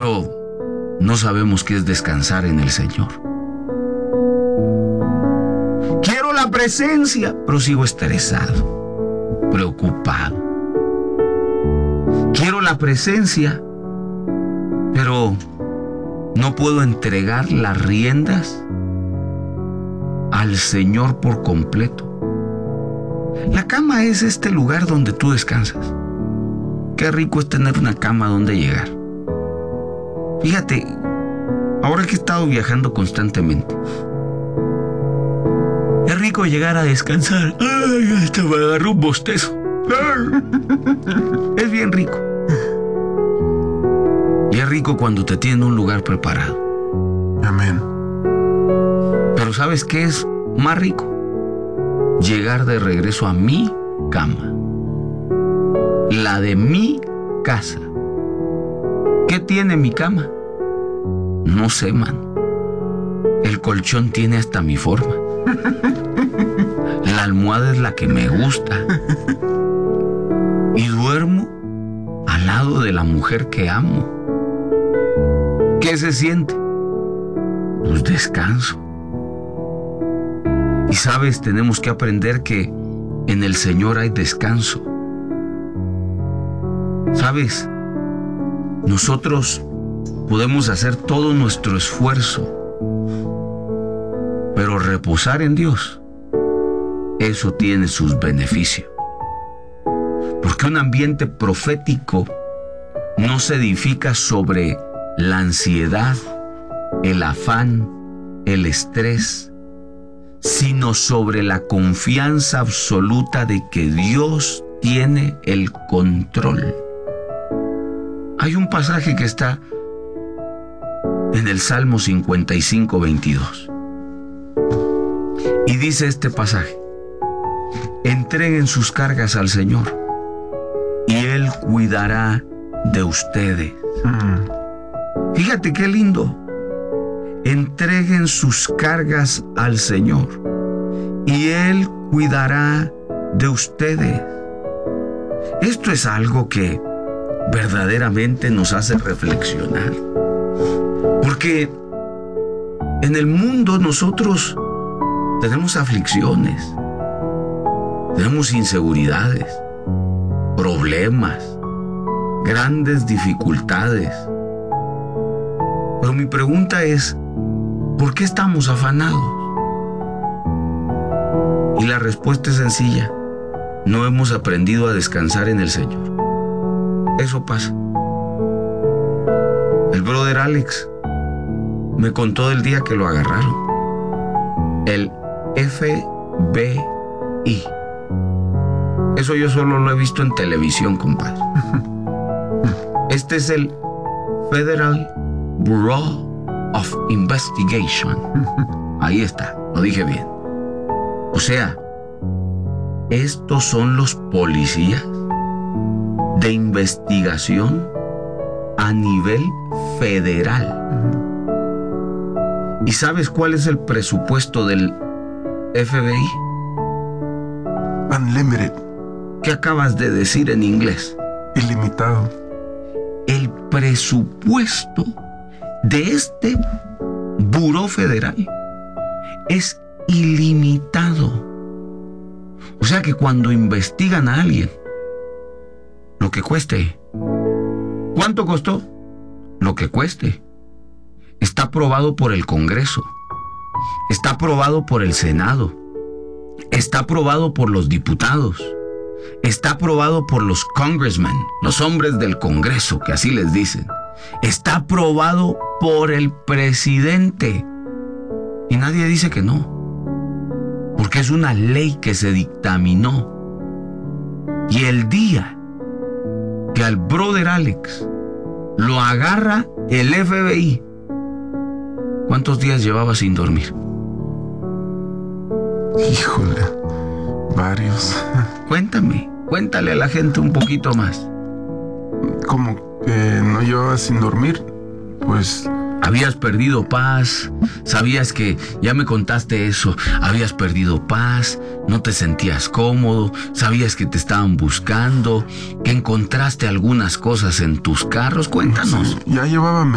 pero no sabemos qué es descansar en el Señor. Quiero la presencia, pero sigo estresado, preocupado. Quiero la presencia, pero no puedo entregar las riendas al Señor por completo. La cama es este lugar donde tú descansas. Qué rico es tener una cama donde llegar. Fíjate, ahora que he estado viajando constantemente, es rico llegar a descansar. Ay, hasta me agarró un bostezo. Es bien rico. Y es rico cuando te tienen un lugar preparado. Amén. Pero ¿sabes qué es más rico? Llegar de regreso a mi cama. La de mi casa. ¿Qué tiene mi cama? No sé, man. El colchón tiene hasta mi forma. La almohada es la que me gusta. Y duermo al lado de la mujer que amo. ¿Qué se siente? Pues descanso. Y sabes, tenemos que aprender que en el Señor hay descanso. Sabes, nosotros podemos hacer todo nuestro esfuerzo, pero reposar en Dios, eso tiene sus beneficios. Porque un ambiente profético no se edifica sobre la ansiedad, el afán, el estrés, sino sobre la confianza absoluta de que Dios tiene el control. Hay un pasaje que está en el Salmo 55, 22. Y dice este pasaje: entreguen sus cargas al Señor y Él cuidará de ustedes. Fíjate qué lindo. Entreguen sus cargas al Señor y Él cuidará de ustedes. Esto es algo que verdaderamente nos hace reflexionar. Porque en el mundo nosotros tenemos aflicciones, tenemos inseguridades, problemas, grandes dificultades. Pero mi pregunta es, ¿por qué estamos afanados? Y la respuesta es sencilla: no hemos aprendido a descansar en el Señor. Eso pasa. El brother Alex me contó del día que lo agarraron. El FBI. Eso yo solo lo he visto en televisión, compadre. Este es el Federal Bureau of Investigation. Ahí está, lo dije bien. O sea, estos son los policías de investigación a nivel federal. ¿Y sabes cuál es el presupuesto del FBI? Unlimited. ¿Qué acabas de decir en inglés? Ilimitado. El presupuesto de este buró federal es ilimitado. O sea que cuando investigan a alguien, lo que cueste. ¿Cuánto costó? Lo que cueste. Está aprobado por el Congreso. Está aprobado por el Senado. Está aprobado por los diputados. Está aprobado por los congressmen, los hombres del Congreso, que así les dicen. Está aprobado por el presidente. Y nadie dice que no. Porque es una ley que se dictaminó. Y el día que al brother Alex lo agarra el FBI, ¿cuántos días llevaba sin dormir? Híjole, varios. Cuéntale a la gente un poquito más. Como que no llevaba sin dormir, pues... Habías perdido paz, sabías que, ya me contaste eso, habías perdido paz, no te sentías cómodo, sabías que te estaban buscando, que encontraste algunas cosas en tus carros. Cuéntanos. Sí, ya llevaba